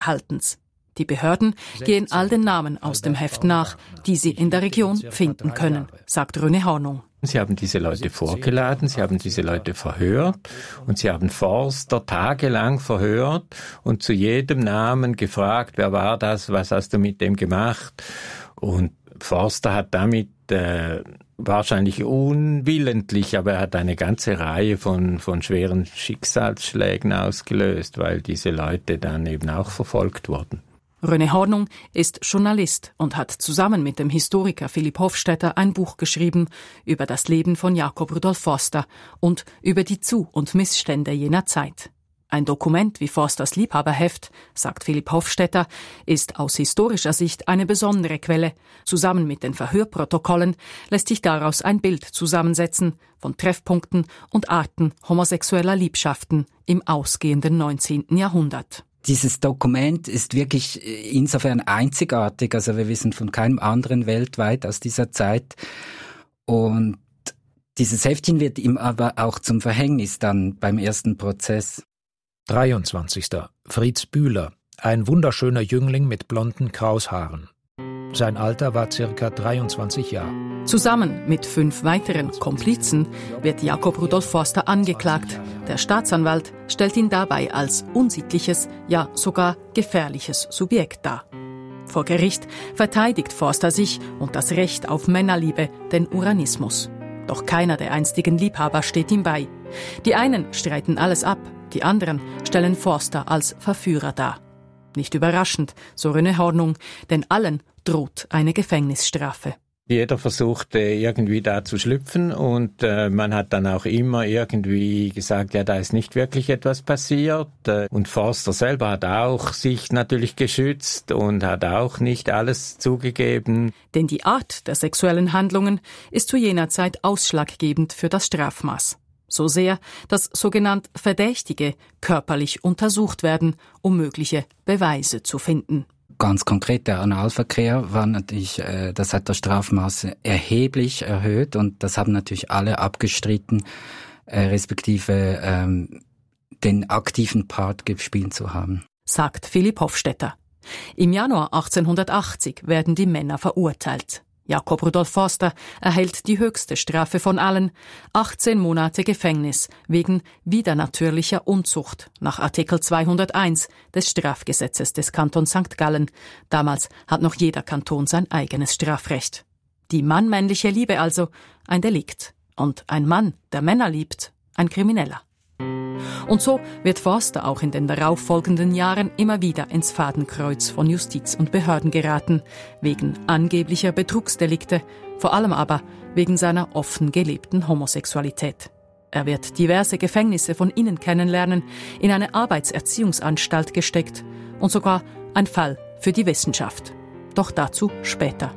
Erhaltens. Die Behörden gehen all den Namen aus dem Heft nach, die sie in der Region finden können, sagt René Hornung. Sie haben diese Leute vorgeladen, sie haben diese Leute verhört und sie haben Forster tagelang verhört und zu jedem Namen gefragt, wer war das, was hast du mit dem gemacht? Und Forster hat damit wahrscheinlich unwillentlich, aber er hat eine ganze Reihe von schweren Schicksalsschlägen ausgelöst, weil diese Leute dann eben auch verfolgt wurden. René Hornung ist Journalist und hat zusammen mit dem Historiker Philipp Hofstetter ein Buch geschrieben über das Leben von Jakob Rudolf Forster und über die Zu- und Missstände jener Zeit. Ein Dokument wie Forsters Liebhaberheft, sagt Philipp Hofstetter, ist aus historischer Sicht eine besondere Quelle. Zusammen mit den Verhörprotokollen lässt sich daraus ein Bild zusammensetzen von Treffpunkten und Arten homosexueller Liebschaften im ausgehenden 19. Jahrhundert. Dieses Dokument ist wirklich insofern einzigartig, also wir wissen von keinem anderen weltweit aus dieser Zeit. Und dieses Heftchen wird ihm aber auch zum Verhängnis dann beim ersten Prozess. 23. Fritz Bühler, ein wunderschöner Jüngling mit blonden Kraushaaren. Sein Alter war ca. 23 Jahre. Zusammen mit 5 weiteren Komplizen wird Jakob Rudolf Forster angeklagt. Der Staatsanwalt stellt ihn dabei als unsittliches, ja sogar gefährliches Subjekt dar. Vor Gericht verteidigt Forster sich und das Recht auf Männerliebe, den Uranismus. Doch keiner der einstigen Liebhaber steht ihm bei. Die einen streiten alles ab, die anderen stellen Forster als Verführer dar. Nicht überraschend, so René Hornung, denn allen droht eine Gefängnisstrafe. Jeder versuchte irgendwie da zu schlüpfen und man hat dann auch immer irgendwie gesagt, ja, da ist nicht wirklich etwas passiert. Und Forster selber hat auch sich natürlich geschützt und hat auch nicht alles zugegeben. Denn die Art der sexuellen Handlungen ist zu jener Zeit ausschlaggebend für das Strafmaß. So sehr, dass sogenannte Verdächtige körperlich untersucht werden, um mögliche Beweise zu finden. Ganz konkret, der Analverkehr war natürlich, das hat das Strafmaß erheblich erhöht und das haben natürlich alle abgestritten, respektive den aktiven Part gespielt zu haben. Sagt Philipp Hofstetter. Im Januar 1880 werden die Männer verurteilt. Jakob Rudolf Forster erhält die höchste Strafe von allen, 18 Monate Gefängnis wegen widernatürlicher Unzucht nach Artikel 201 des Strafgesetzes des Kantons St. Gallen. Damals hat noch jeder Kanton sein eigenes Strafrecht. Die mann-männliche Liebe also ein Delikt und ein Mann, der Männer liebt, ein Krimineller. Und so wird Forster auch in den darauffolgenden Jahren immer wieder ins Fadenkreuz von Justiz und Behörden geraten, wegen angeblicher Betrugsdelikte, vor allem aber wegen seiner offen gelebten Homosexualität. Er wird diverse Gefängnisse von innen kennenlernen, in eine Arbeitserziehungsanstalt gesteckt und sogar ein Fall für die Wissenschaft. Doch dazu später.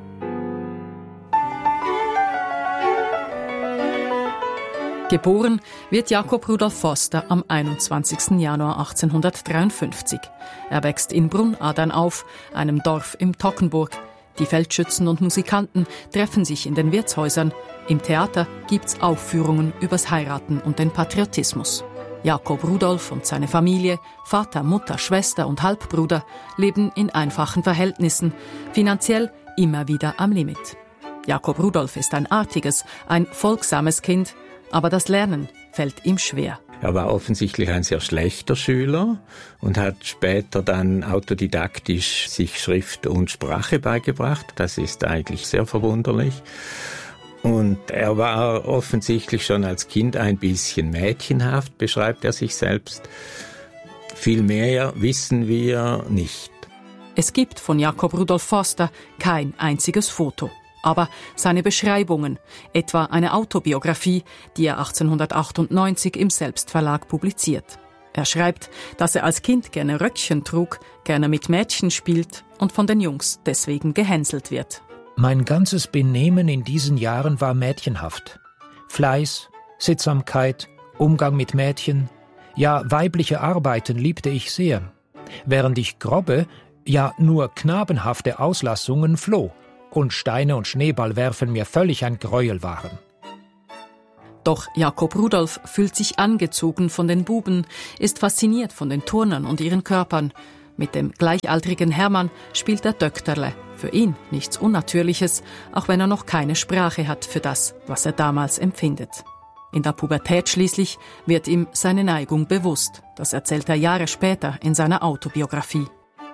Geboren wird Jakob Rudolf Forster am 21. Januar 1853. Er wächst in Brunadern auf, einem Dorf im Toggenburg. Die Feldschützen und Musikanten treffen sich in den Wirtshäusern. Im Theater gibt's Aufführungen übers Heiraten und den Patriotismus. Jakob Rudolf und seine Familie, Vater, Mutter, Schwester und Halbbruder, leben in einfachen Verhältnissen, finanziell immer wieder am Limit. Jakob Rudolf ist ein artiges, ein folgsames Kind, aber das Lernen fällt ihm schwer. Er war offensichtlich ein sehr schlechter Schüler und hat später dann autodidaktisch sich Schrift und Sprache beigebracht. Das ist eigentlich sehr verwunderlich. Und er war offensichtlich schon als Kind ein bisschen mädchenhaft, beschreibt er sich selbst. Viel mehr wissen wir nicht. Es gibt von Jakob Rudolf Forster kein einziges Foto. Aber seine Beschreibungen, etwa eine Autobiografie, die er 1898 im Selbstverlag publiziert. Er schreibt, dass er als Kind gerne Röckchen trug, gerne mit Mädchen spielt und von den Jungs deswegen gehänselt wird. Mein ganzes Benehmen in diesen Jahren war mädchenhaft. Fleiß, Sittsamkeit, Umgang mit Mädchen, ja weibliche Arbeiten liebte ich sehr, während ich grobe, ja nur knabenhafte Auslassungen floh. Und Steine und Schneeballwerfen mir völlig ein Gräuel waren. Doch Jakob Rudolf fühlt sich angezogen von den Buben, ist fasziniert von den Turnern und ihren Körpern. Mit dem gleichaltrigen Hermann spielt er Dökterle. Für ihn nichts Unnatürliches, auch wenn er noch keine Sprache hat für das, was er damals empfindet. In der Pubertät schließlich wird ihm seine Neigung bewusst. Das erzählt er Jahre später in seiner Autobiografie.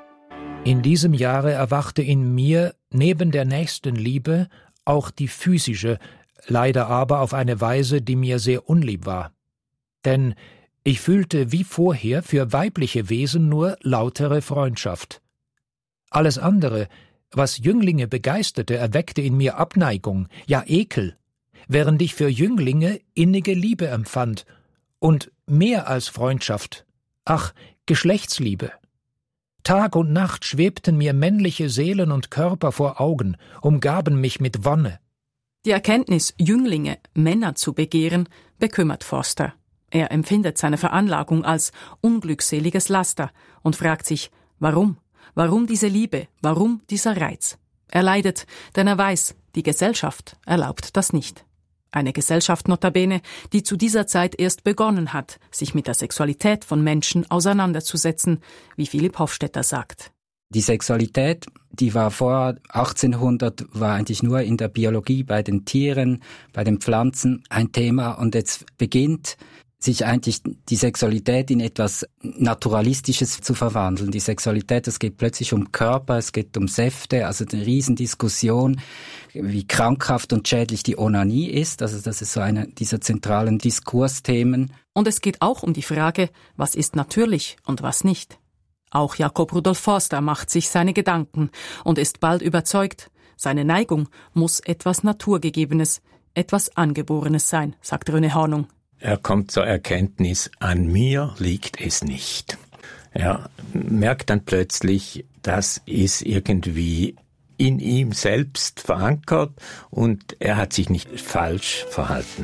In diesem Jahre erwachte in mir neben der Nächstenliebe auch die physische, leider aber auf eine Weise, die mir sehr unlieb war. Denn ich fühlte wie vorher für weibliche Wesen nur lautere Freundschaft. Alles andere, was Jünglinge begeisterte, erweckte in mir Abneigung, ja Ekel, während ich für Jünglinge innige Liebe empfand und mehr als Freundschaft, ach, Geschlechtsliebe. Tag und Nacht schwebten mir männliche Seelen und Körper vor Augen, umgaben mich mit Wonne. Die Erkenntnis, Jünglinge, Männer zu begehren, bekümmert Forster. Er empfindet seine Veranlagung als unglückseliges Laster und fragt sich, warum? Warum diese Liebe? Warum dieser Reiz? Er leidet, denn er weiß, die Gesellschaft erlaubt das nicht. Eine Gesellschaft notabene, die zu dieser Zeit erst begonnen hat, sich mit der Sexualität von Menschen auseinanderzusetzen, wie Philipp Hofstetter sagt. Die Sexualität, die war vor 1800, war eigentlich nur in der Biologie, bei den Tieren, bei den Pflanzen ein Thema. Und jetzt beginnt sich eigentlich die Sexualität in etwas Naturalistisches zu verwandeln. Die Sexualität, es geht plötzlich um Körper, es geht um Säfte, also eine Riesendiskussion, wie krankhaft und schädlich die Onanie ist. Also das ist so einer dieser zentralen Diskursthemen. Und es geht auch um die Frage, was ist natürlich und was nicht. Auch Jakob Rudolf Forster macht sich seine Gedanken und ist bald überzeugt, seine Neigung muss etwas Naturgegebenes, etwas Angeborenes sein, sagt René Hornung. Er kommt zur Erkenntnis, an mir liegt es nicht. Er merkt dann plötzlich, das ist irgendwie in ihm selbst verankert und er hat sich nicht falsch verhalten.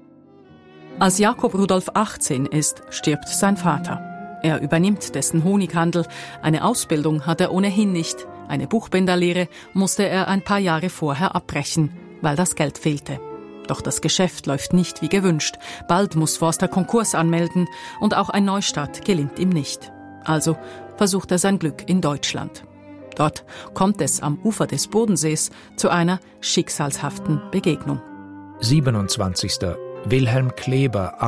Als Jakob Rudolf 18 ist, stirbt sein Vater. Er übernimmt dessen Honighandel. Eine Ausbildung hat er ohnehin nicht. Eine Buchbinderlehre musste er ein paar Jahre vorher abbrechen, weil das Geld fehlte. Doch das Geschäft läuft nicht wie gewünscht. Bald muss Forster Konkurs anmelden und auch ein Neustart gelingt ihm nicht. Also versucht er sein Glück in Deutschland. Dort kommt es am Ufer des Bodensees zu einer schicksalshaften Begegnung. 27. Wilhelm Kleber,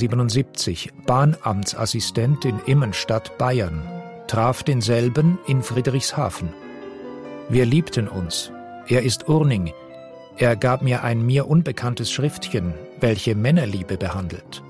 1877, Bahnamtsassistent in Immenstadt, Bayern, traf denselben in Friedrichshafen. Wir liebten uns. Er ist Urning. Er gab mir ein mir unbekanntes Schriftchen, welche Männerliebe behandelt.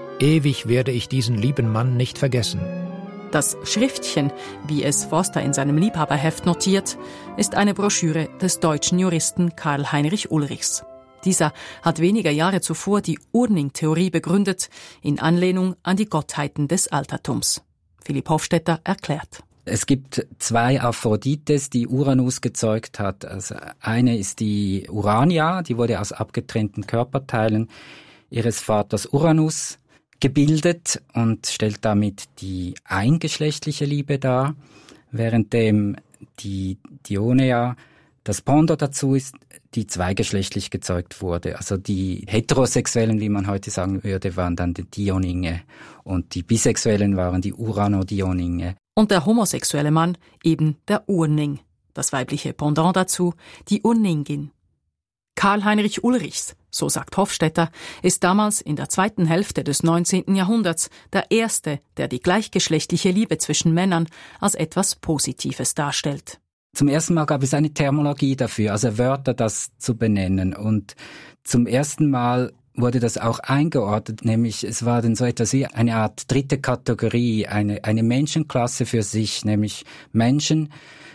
Ewig werde ich diesen lieben Mann nicht vergessen. Das Schriftchen, wie es Forster in seinem Liebhaberheft notiert, ist eine Broschüre des deutschen Juristen Karl Heinrich Ulrichs. Dieser hat weniger Jahre zuvor die Urning-Theorie begründet, in Anlehnung an die Gottheiten des Altertums. Philipp Hofstetter erklärt. Es gibt zwei Aphrodites, die Uranus gezeugt hat. Also eine ist die Urania, die wurde aus abgetrennten Körperteilen ihres Vaters Uranus gebildet und stellt damit die eingeschlechtliche Liebe dar, währenddem die Dionea das Pendant dazu ist, die zweigeschlechtlich gezeugt wurde. Also die Heterosexuellen, wie man heute sagen würde, waren dann die Dioninge und die Bisexuellen waren die Uranodioninge. Und der homosexuelle Mann eben der Urning. Das weibliche Pendant dazu, die Urningin. Karl Heinrich Ulrichs, so sagt Hofstetter, ist damals in der zweiten Hälfte des 19. Jahrhunderts der Erste, der die gleichgeschlechtliche Liebe zwischen Männern als etwas Positives darstellt. Zum ersten Mal gab es eine Terminologie dafür, also Wörter, das zu benennen. Und zum ersten Mal wurde das auch eingeordnet, nämlich es war dann so etwas wie eine Art dritte Kategorie, eine Menschenklasse für sich, nämlich Menschen,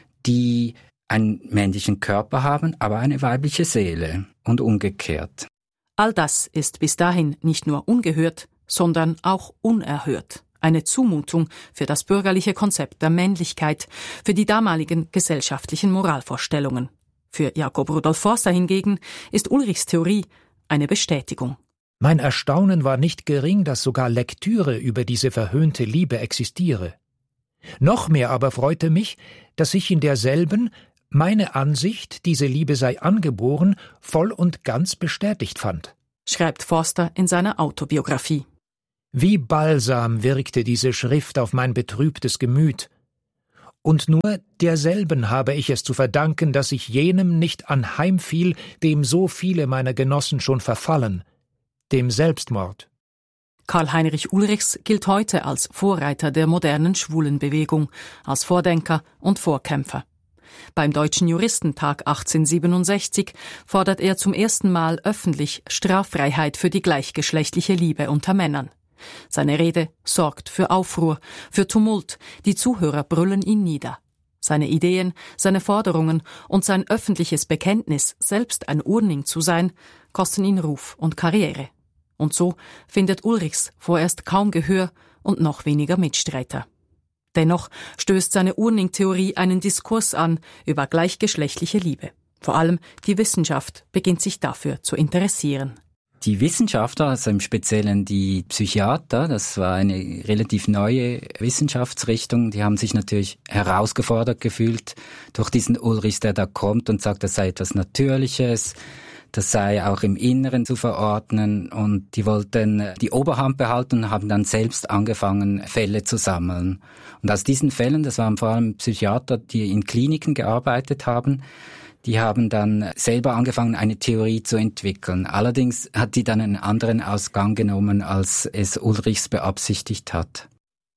die einen männlichen Körper haben, aber eine weibliche Seele und umgekehrt. All das ist bis dahin nicht nur ungehört, sondern auch unerhört. Eine Zumutung für das bürgerliche Konzept der Männlichkeit, für die damaligen gesellschaftlichen Moralvorstellungen. Für Jakob Rudolf Forster hingegen ist Ulrichs Theorie eine Bestätigung. Mein Erstaunen war nicht gering, dass sogar Lektüre über diese verhöhnte Liebe existiere. Noch mehr aber freute mich, dass ich in derselben meine Ansicht, diese Liebe sei angeboren, voll und ganz bestätigt fand. Schreibt Forster in seiner Autobiografie. Wie Balsam wirkte diese Schrift auf mein betrübtes Gemüt. Und nur derselben habe ich es zu verdanken, dass ich jenem nicht anheimfiel, dem so viele meiner Genossen schon verfallen, dem Selbstmord. Karl-Heinrich Ulrichs gilt heute als Vorreiter der modernen Schwulenbewegung, als Vordenker und Vorkämpfer. Beim Deutschen Juristentag 1867 fordert er zum ersten Mal öffentlich Straffreiheit für die gleichgeschlechtliche Liebe unter Männern. Seine Rede sorgt für Aufruhr, für Tumult, die Zuhörer brüllen ihn nieder. Seine Ideen, seine Forderungen und sein öffentliches Bekenntnis, selbst ein Urning zu sein, kosten ihn Ruf und Karriere. Und so findet Ulrichs vorerst kaum Gehör und noch weniger Mitstreiter. Dennoch stößt seine Urning-Theorie einen Diskurs an über gleichgeschlechtliche Liebe. Vor allem die Wissenschaft beginnt sich dafür zu interessieren. Die Wissenschaftler, also im Speziellen die Psychiater, das war eine relativ neue Wissenschaftsrichtung, die haben sich natürlich herausgefordert gefühlt durch diesen Ulrichs, der da kommt und sagt, das sei etwas Natürliches, das sei auch im Inneren zu verordnen, und die wollten die Oberhand behalten und haben dann selbst angefangen, Fälle zu sammeln. Und aus diesen Fällen, das waren vor allem Psychiater, die in Kliniken gearbeitet haben, die haben dann selber angefangen, eine Theorie zu entwickeln. Allerdings hat die dann einen anderen Ausgang genommen, als es Ulrichs beabsichtigt hat.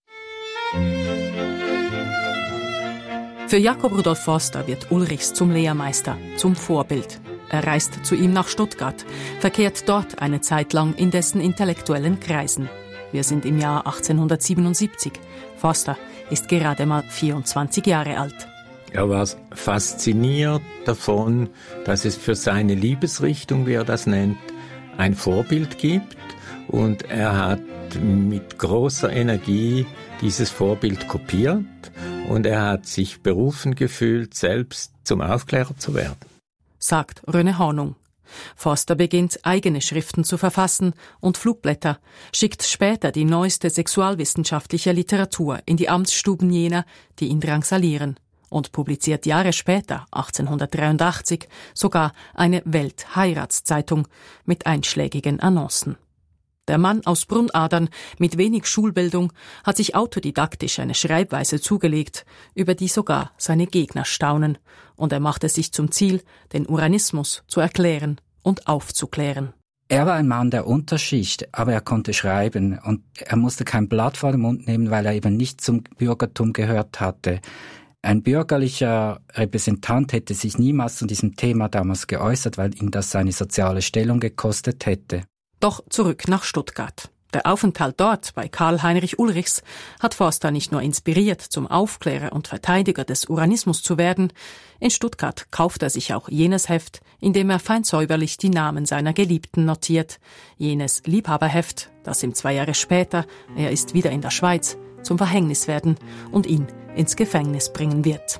Für Jakob Rudolf Forster wird Ulrichs zum Lehrmeister, zum Vorbild. Er reist zu ihm nach Stuttgart, verkehrt dort eine Zeit lang in dessen intellektuellen Kreisen. Wir sind im Jahr 1877. Forster ist gerade mal 24 Jahre alt. Er war fasziniert davon, dass es für seine Liebesrichtung, wie er das nennt, ein Vorbild gibt. Und er hat mit großer Energie dieses Vorbild kopiert. Und er hat sich berufen gefühlt, selbst zum Aufklärer zu werden. Sagt René Hornung. Forster beginnt, eigene Schriften zu verfassen und Flugblätter, schickt später die neueste sexualwissenschaftliche Literatur in die Amtsstuben jener, die ihn drangsalieren, und publiziert Jahre später, 1883, sogar eine Weltheiratszeitung mit einschlägigen Annoncen. Der Mann aus Brunadern mit wenig Schulbildung hat sich autodidaktisch eine Schreibweise zugelegt, über die sogar seine Gegner staunen, und er macht es sich zum Ziel, den Uranismus zu erklären und aufzuklären. Er war ein Mann der Unterschicht, aber er konnte schreiben, und er musste kein Blatt vor den Mund nehmen, weil er eben nicht zum Bürgertum gehört hatte. Ein bürgerlicher Repräsentant hätte sich niemals zu diesem Thema damals geäußert, weil ihn das seine soziale Stellung gekostet hätte. Doch zurück nach Stuttgart. Der Aufenthalt dort bei Karl-Heinrich Ulrichs hat Forster nicht nur inspiriert, zum Aufklärer und Verteidiger des Uranismus zu werden. In Stuttgart kauft er sich auch jenes Heft, in dem er fein säuberlich die Namen seiner Geliebten notiert. Jenes Liebhaberheft, das ihm 2 Jahre später, er ist wieder in der Schweiz, zum Verhängnis werden und ihn ins Gefängnis bringen wird.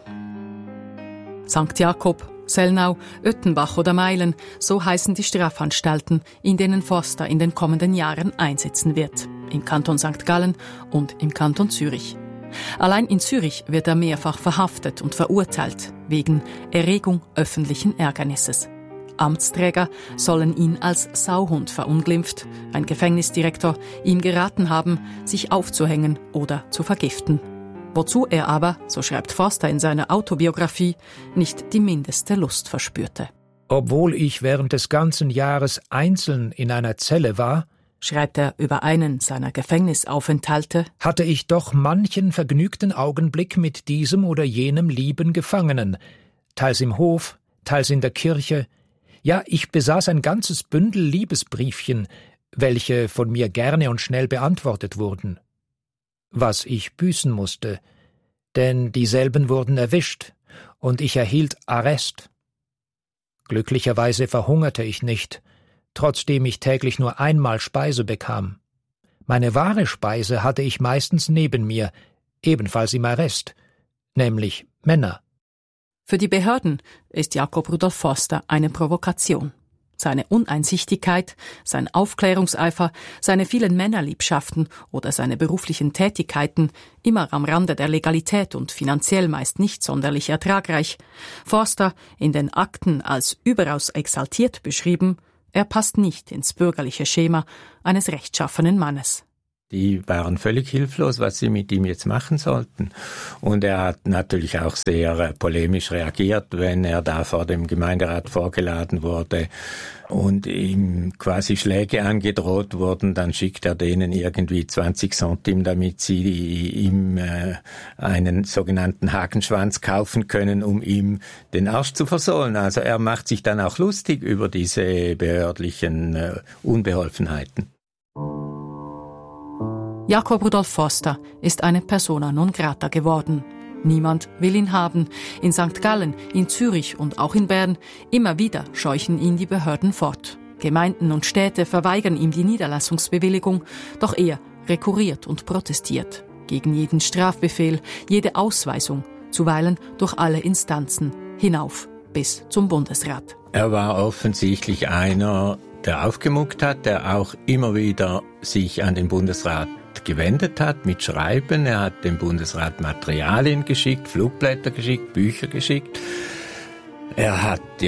St. Jakob, Sellnau, Oettenbach oder Meilen, so heißen die Strafanstalten, in denen Forster in den kommenden Jahren einsitzen wird. Im Kanton St. Gallen und im Kanton Zürich. Allein in Zürich wird er mehrfach verhaftet und verurteilt, wegen Erregung öffentlichen Ärgernisses. Amtsträger sollen ihn als Sauhund verunglimpft, ein Gefängnisdirektor ihm geraten haben, sich aufzuhängen oder zu vergiften. Wozu er aber, so schreibt Forster in seiner Autobiografie, nicht die mindeste Lust verspürte. Obwohl ich während des ganzen Jahres einzeln in einer Zelle war, schreibt er über einen seiner Gefängnisaufenthalte, hatte ich doch manchen vergnügten Augenblick mit diesem oder jenem lieben Gefangenen, teils im Hof, teils in der Kirche. Ja, ich besaß ein ganzes Bündel Liebesbriefchen, welche von mir gerne und schnell beantwortet wurden. Was ich büßen musste, denn dieselben wurden erwischt, und ich erhielt Arrest. Glücklicherweise verhungerte ich nicht, trotzdem ich täglich nur einmal Speise bekam. Meine wahre Speise hatte ich meistens neben mir, ebenfalls im Arrest, nämlich Männer. Für die Behörden ist Jakob Rudolf Forster eine Provokation. Seine Uneinsichtigkeit, sein Aufklärungseifer, seine vielen Männerliebschaften oder seine beruflichen Tätigkeiten, immer am Rande der Legalität und finanziell meist nicht sonderlich ertragreich. Forster, in den Akten als überaus exaltiert beschrieben, er passt nicht ins bürgerliche Schema eines rechtschaffenen Mannes. Die waren völlig hilflos, was sie mit ihm jetzt machen sollten. Und er hat natürlich auch sehr polemisch reagiert, wenn er da vor dem Gemeinderat vorgeladen wurde und ihm quasi Schläge angedroht wurden. Dann schickt er denen irgendwie 20 Centimes, damit sie ihm einen sogenannten Hakenschwanz kaufen können, um ihm den Arsch zu versohlen. Also er macht sich dann auch lustig über diese behördlichen Unbeholfenheiten. Jakob Rudolf Forster ist eine Persona non grata geworden. Niemand will ihn haben. In St. Gallen, in Zürich und auch in Bern, immer wieder scheuchen ihn die Behörden fort. Gemeinden und Städte verweigern ihm die Niederlassungsbewilligung, doch er rekurriert und protestiert. Gegen jeden Strafbefehl, jede Ausweisung, zuweilen durch alle Instanzen, hinauf bis zum Bundesrat. Er war offensichtlich einer, der aufgemuckt hat, der auch immer wieder sich an den Bundesrat gewendet hat mit Schreiben. Er hat dem Bundesrat Materialien geschickt, Flugblätter geschickt, Bücher geschickt. Er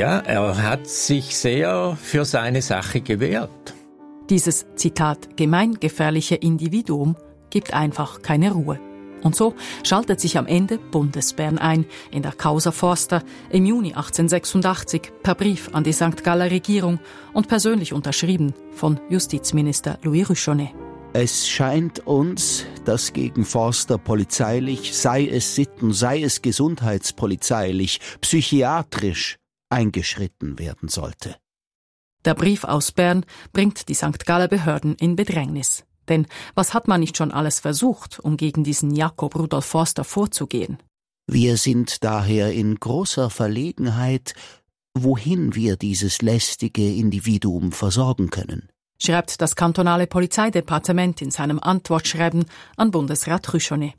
hat sich sehr für seine Sache gewehrt. Dieses, Zitat, gemeingefährliche Individuum gibt einfach keine Ruhe. Und so schaltet sich am Ende Bundesbern ein, in der Causa Forster, im Juni 1886 per Brief an die St. Galler Regierung und persönlich unterschrieben von Justizminister Louis Ruchonnet. Es scheint uns, dass gegen Forster polizeilich, sei es Sitten, sei es gesundheitspolizeilich, psychiatrisch eingeschritten werden sollte. Der Brief aus Bern bringt die St. Galler Behörden in Bedrängnis. Denn was hat man nicht schon alles versucht, um gegen diesen Jakob Rudolf Forster vorzugehen? Wir sind daher in großer Verlegenheit, wohin wir dieses lästige Individuum versorgen können, schreibt das kantonale Polizeidepartement in seinem Antwortschreiben an Bundesrat Ruchonnet.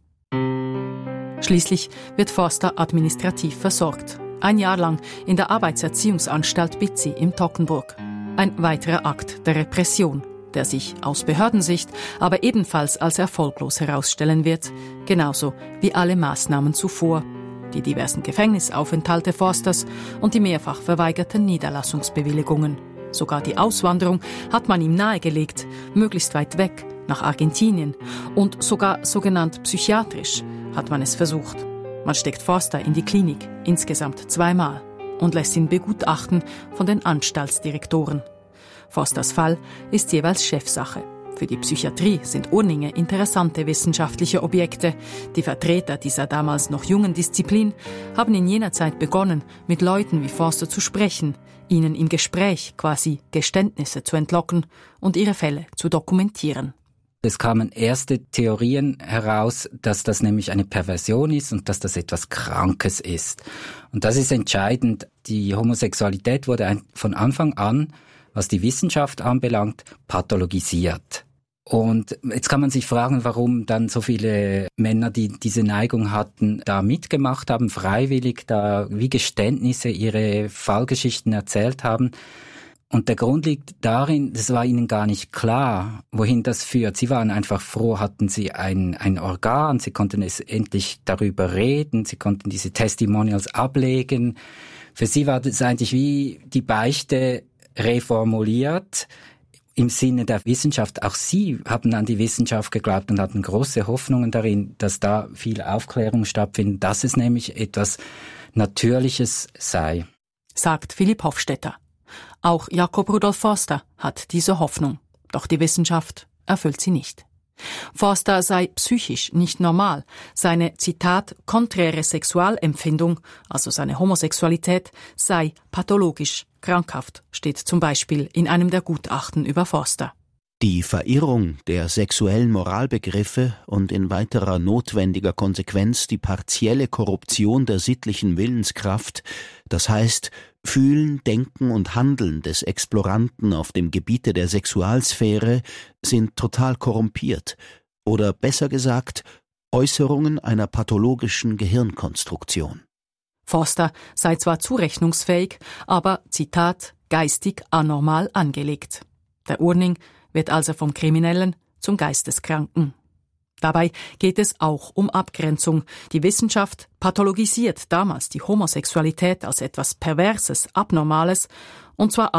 Schließlich wird Forster administrativ versorgt. Ein Jahr lang in der Arbeitserziehungsanstalt Bitzi im Toggenburg. Ein weiterer Akt der Repression, der sich aus Behördensicht aber ebenfalls als erfolglos herausstellen wird, genauso wie alle Maßnahmen zuvor, die diversen Gefängnisaufenthalte Forsters und die mehrfach verweigerten Niederlassungsbewilligungen. Sogar die Auswanderung hat man ihm nahegelegt, möglichst weit weg, nach Argentinien. Und sogar sogenannt psychiatrisch hat man es versucht. Man steckt Forster in die Klinik, insgesamt 2-mal, und lässt ihn begutachten von den Anstaltsdirektoren. Forsters Fall ist jeweils Chefsache. Für die Psychiatrie sind Urninge interessante wissenschaftliche Objekte. Die Vertreter dieser damals noch jungen Disziplin haben in jener Zeit begonnen, mit Leuten wie Forster zu sprechen, ihnen im Gespräch quasi Geständnisse zu entlocken und ihre Fälle zu dokumentieren. Es kamen erste Theorien heraus, dass das nämlich eine Perversion ist und dass das etwas Krankes ist. Und das ist entscheidend. Die Homosexualität wurde von Anfang an, was die Wissenschaft anbelangt, pathologisiert. Und jetzt kann man sich fragen, warum dann so viele Männer, die diese Neigung hatten, da mitgemacht haben, freiwillig da wie Geständnisse ihre Fallgeschichten erzählt haben. Und der Grund liegt darin, das war ihnen gar nicht klar, wohin das führt. Sie waren einfach froh, hatten sie ein Organ, sie konnten es endlich darüber reden, sie konnten diese Testimonials ablegen. Für sie war das eigentlich wie die Beichte reformuliert im Sinne der Wissenschaft. Auch sie haben an die Wissenschaft geglaubt und hatten große Hoffnungen darin, dass da viel Aufklärung stattfindet, dass es nämlich etwas Natürliches sei. Sagt Philipp Hofstetter. Auch Jakob Rudolf Forster hat diese Hoffnung. Doch die Wissenschaft erfüllt sie nicht. Forster sei psychisch nicht normal. Seine, Zitat, konträre Sexualempfindung, also seine Homosexualität, sei pathologisch, krankhaft, steht zum Beispiel in einem der Gutachten über Forster. Die Verirrung der sexuellen Moralbegriffe und in weiterer notwendiger Konsequenz die partielle Korruption der sittlichen Willenskraft, das heißt Fühlen, Denken und Handeln des Exploranten auf dem Gebiete der Sexualsphäre sind total korrumpiert oder besser gesagt Äußerungen einer pathologischen Gehirnkonstruktion. Forster sei zwar zurechnungsfähig, aber, Zitat, geistig anormal angelegt. Der Urning wird also vom Kriminellen zum Geisteskranken. Dabei geht es auch um Abgrenzung. Die Wissenschaft pathologisiert damals die Homosexualität als etwas Perverses, Abnormales, und zwar auch,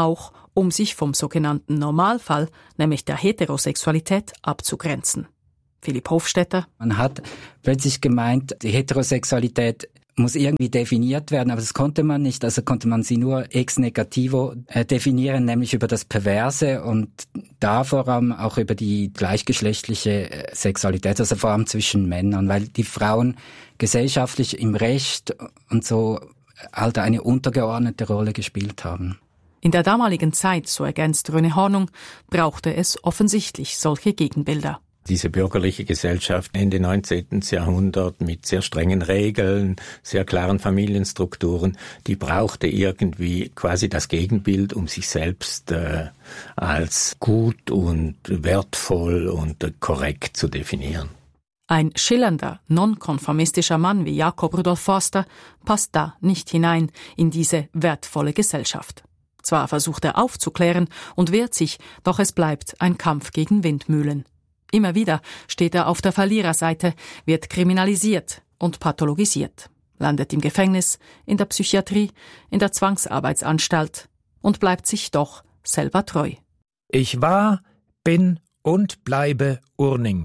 um sich vom sogenannten Normalfall, nämlich der Heterosexualität, abzugrenzen. Philipp Hofstetter. Man hat plötzlich gemeint, die Heterosexualität muss irgendwie definiert werden, aber das konnte man nicht. Also konnte man sie nur ex negativo definieren, nämlich über das Perverse und da vor allem auch über die gleichgeschlechtliche Sexualität, also vor allem zwischen Männern, weil die Frauen gesellschaftlich im Recht und so halt eine untergeordnete Rolle gespielt haben. In der damaligen Zeit, so ergänzt René Hornung, brauchte es offensichtlich solche Gegenbilder. Diese bürgerliche Gesellschaft Ende 19. Jahrhundert mit sehr strengen Regeln, sehr klaren Familienstrukturen, die brauchte irgendwie quasi das Gegenbild, um sich selbst als gut und wertvoll und korrekt zu definieren. Ein schillernder, nonkonformistischer Mann wie Jakob Rudolf Forster passt da nicht hinein in diese wertvolle Gesellschaft. Zwar versucht er aufzuklären und wehrt sich, doch es bleibt ein Kampf gegen Windmühlen. Immer wieder steht er auf der Verliererseite, wird kriminalisiert und pathologisiert, landet im Gefängnis, in der Psychiatrie, in der Zwangsarbeitsanstalt und bleibt sich doch selber treu. Ich war, bin und bleibe Urning.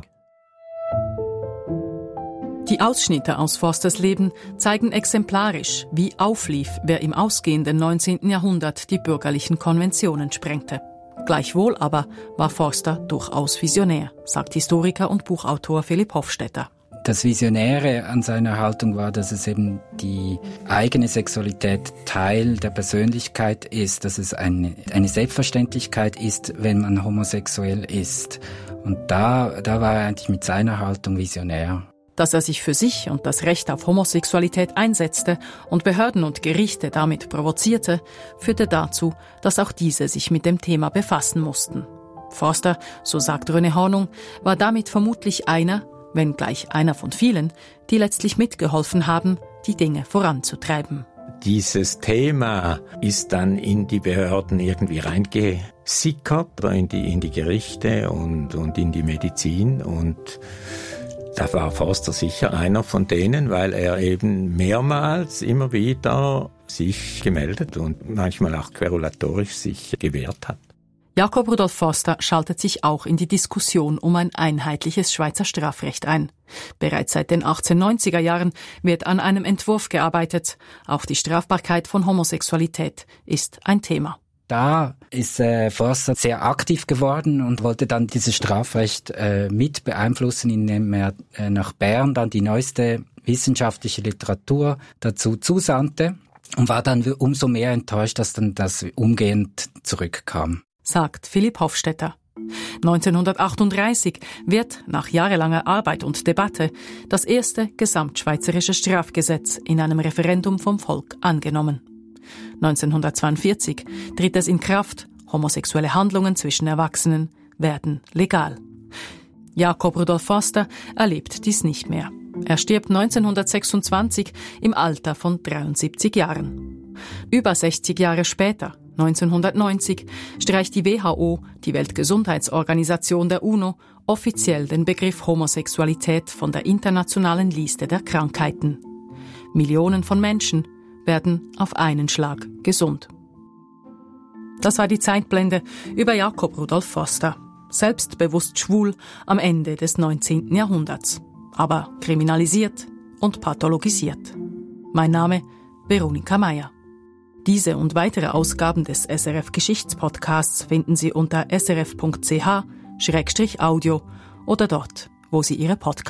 Die Ausschnitte aus Forsters Leben zeigen exemplarisch, wie auflief, wer im ausgehenden 19. Jahrhundert die bürgerlichen Konventionen sprengte. Gleichwohl aber war Forster durchaus visionär, sagt Historiker und Buchautor Philipp Hofstetter. Das Visionäre an seiner Haltung war, dass es eben die eigene Sexualität Teil der Persönlichkeit ist, dass es eine Selbstverständlichkeit ist, wenn man homosexuell ist. Und da war er eigentlich mit seiner Haltung visionär. Dass er sich für sich und das Recht auf Homosexualität einsetzte und Behörden und Gerichte damit provozierte, führte dazu, dass auch diese sich mit dem Thema befassen mussten. Forster, so sagt René Hornung, war damit vermutlich einer, wenn gleich einer von vielen, die letztlich mitgeholfen haben, die Dinge voranzutreiben. Dieses Thema ist dann in die Behörden irgendwie reingesickert, in die Gerichte und in die Medizin, und da war Forster sicher einer von denen, weil er eben mehrmals immer wieder sich gemeldet und manchmal auch querulatorisch sich gewehrt hat. Jakob Rudolf Forster schaltet sich auch in die Diskussion um ein einheitliches Schweizer Strafrecht ein. Bereits seit den 1890er Jahren wird an einem Entwurf gearbeitet. Auch die Strafbarkeit von Homosexualität ist ein Thema. Da ist Forster sehr aktiv geworden und wollte dann dieses Strafrecht mit beeinflussen, indem er nach Bern dann die neueste wissenschaftliche Literatur dazu zusandte und war dann umso mehr enttäuscht, dass dann das umgehend zurückkam. Sagt Philipp Hofstetter. 1938 wird nach jahrelanger Arbeit und Debatte das erste gesamtschweizerische Strafgesetz in einem Referendum vom Volk angenommen. 1942 tritt es in Kraft, homosexuelle Handlungen zwischen Erwachsenen werden legal. Jakob Rudolf Forster erlebt dies nicht mehr. Er stirbt 1926 im Alter von 73 Jahren. Über 60 Jahre später, 1990, streicht die WHO, die Weltgesundheitsorganisation der UNO, offiziell den Begriff Homosexualität von der internationalen Liste der Krankheiten. Millionen von Menschen werden auf einen Schlag gesund. Das war die Zeitblende über Jakob Rudolf Forster, selbstbewusst schwul am Ende des 19. Jahrhunderts, aber kriminalisiert und pathologisiert. Mein Name Veronika Meyer. Diese und weitere Ausgaben des SRF Geschichtspodcasts finden Sie unter srf.ch/audio oder dort, wo Sie Ihre Podcasts